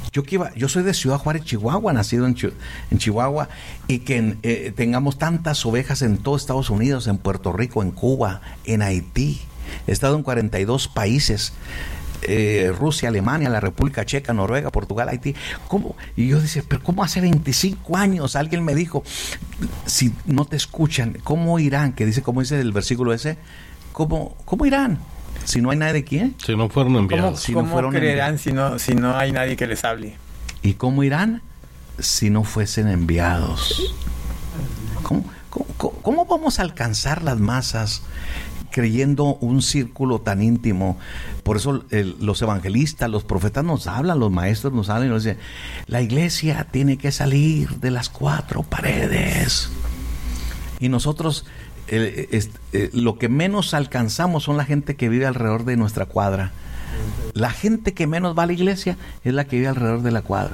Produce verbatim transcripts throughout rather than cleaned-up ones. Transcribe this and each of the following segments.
yo que iba, yo soy de Ciudad Juárez, Chihuahua, nacido en, Chi- en Chihuahua, y que eh, tengamos tantas ovejas en todo Estados Unidos, en Puerto Rico, en Cuba, en Haití. He estado en cuarenta y dos países. Eh, Rusia, Alemania, la República Checa, Noruega, Portugal, Haití. ¿Cómo? Y yo decía, pero ¿cómo hace veinticinco años? Alguien me dijo, si no te escuchan, ¿cómo irán? Que dice, ¿cómo dice el versículo ese? ¿Cómo, cómo irán? Si no hay nadie, ¿quién? Si no fueron enviados. ¿Cómo, Si cómo no fueron creerán si no, si no hay nadie que les hable? ¿Y cómo irán si no fuesen enviados? ¿Cómo, cómo, cómo, cómo vamos a alcanzar las masas creyendo un círculo tan íntimo? Por eso el, los evangelistas, los profetas nos hablan, los maestros nos hablan y nos dicen, la iglesia tiene que salir de las cuatro paredes. Y nosotros eh, es, eh, lo que menos alcanzamos son la gente que vive alrededor de nuestra cuadra. La gente que menos va a la iglesia es la que vive alrededor de la cuadra.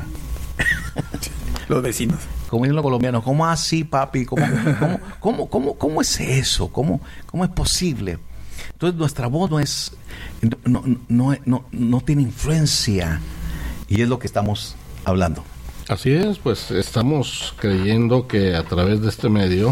Los vecinos. Como dicen los colombianos, ¿cómo así, papi? ¿Cómo, cómo, cómo, cómo, cómo es eso? ¿Cómo, cómo es posible? Entonces nuestra voz no es, no, no, no, no tiene influencia, y es lo que estamos hablando. Así es, pues estamos creyendo que a través de este medio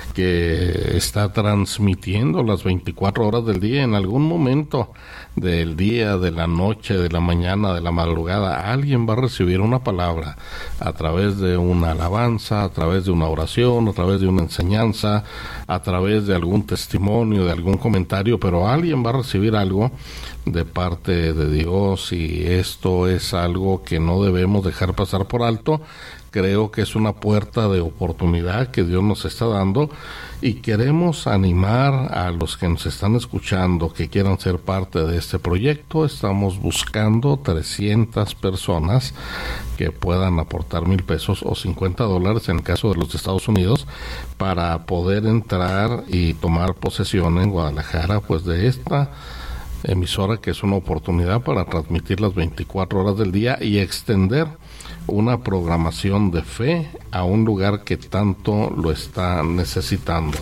que está transmitiendo las veinticuatro horas del día, en algún momento del día, de la noche, de la mañana, de la madrugada, alguien va a recibir una palabra a través de una alabanza, a través de una oración, a través de una enseñanza, a través de algún testimonio, de algún comentario, pero alguien va a recibir algo de parte de Dios, y esto es algo que no debemos dejar pasar por alto. Creo que es una puerta de oportunidad que Dios nos está dando, y queremos animar a los que nos están escuchando que quieran ser parte de este proyecto. Estamos buscando trescientas personas que puedan aportar mil pesos o cincuenta dólares en el caso de los Estados Unidos, para poder entrar y tomar posesión en Guadalajara pues de esta emisora, que es una oportunidad para transmitir las veinticuatro horas del día y extender una programación de fe a un lugar que tanto lo está necesitando.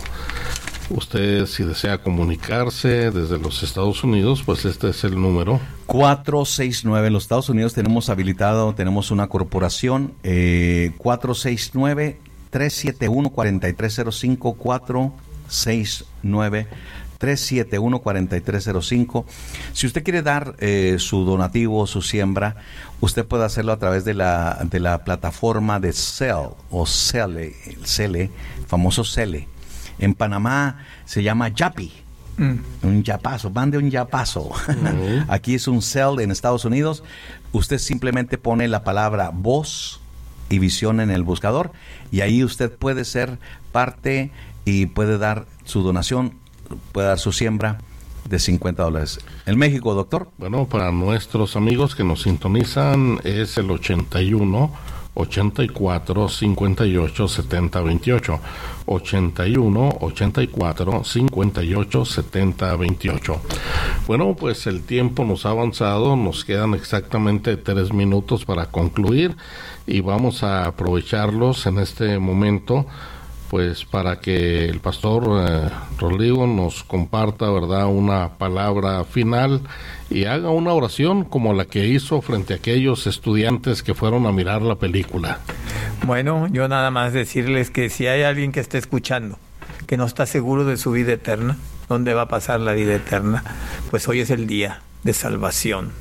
Usted, si desea comunicarse desde los Estados Unidos, pues este es el número cuatro seis nueve. En los Estados Unidos tenemos habilitado, tenemos una corporación, eh, cuatro seis nueve, tres siete uno, cuatro tres cero cinco, cuatro seis nueve, tres siete uno, cuatro tres cero cinco. Si usted quiere dar eh, su donativo, su siembra, usted puede hacerlo a través de la de la plataforma de Zelle o Zelle, Zelle, famoso Zelle. En Panamá se llama Yapi, mm. un yapazo, van de un yapazo. Uh-huh. Aquí es un Zelle en Estados Unidos. Usted simplemente pone la palabra voz y visión en el buscador, y ahí usted puede ser parte y puede dar su donación, puede dar su siembra de cincuenta dólares. ¿En México, doctor? Bueno, para nuestros amigos que nos sintonizan es el ochenta y uno, ochenta y cuatro, cincuenta y ocho, setenta, veintiocho. ochenta y uno, ochenta y cuatro, cincuenta y ocho, setenta, veintiocho. Bueno, pues el tiempo nos ha avanzado, nos quedan exactamente tres minutos para concluir, y vamos a aprovecharlos en este momento pues para que el pastor eh, Rodrigo nos comparta, ¿verdad?, una palabra final y haga una oración como la que hizo frente a aquellos estudiantes que fueron a mirar la película. Bueno, yo nada más decirles que si hay alguien que está escuchando que no está seguro de su vida eterna, dónde va a pasar la vida eterna, pues hoy es el día de salvación.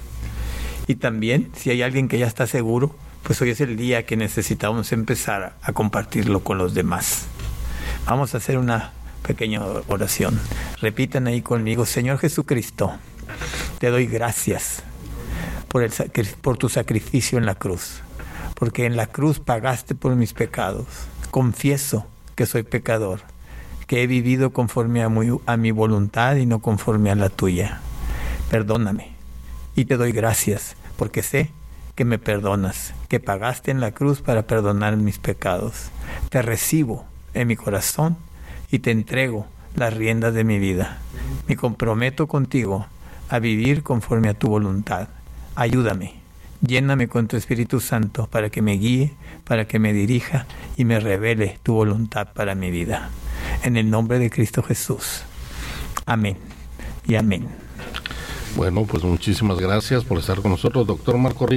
Y también si hay alguien que ya está seguro, pues hoy es el día que necesitamos empezar a compartirlo con los demás. Vamos a hacer una pequeña oración. Repitan ahí conmigo: Señor Jesucristo, te doy gracias por, el, por tu sacrificio en la cruz, porque en la cruz pagaste por mis pecados. Confieso que soy pecador, que he vivido conforme a, muy, a mi voluntad y no conforme a la tuya. Perdóname, y te doy gracias porque sé que me perdonas, que pagaste en la cruz para perdonar mis pecados. Te recibo en mi corazón y te entrego las riendas de mi vida. Me comprometo contigo a vivir conforme a tu voluntad. Ayúdame, lléname con tu Espíritu Santo para que me guíe, para que me dirija y me revele tu voluntad para mi vida. En el nombre de Cristo Jesús. Amén y amén. Bueno, pues muchísimas gracias por estar con nosotros, doctor Marco Rico.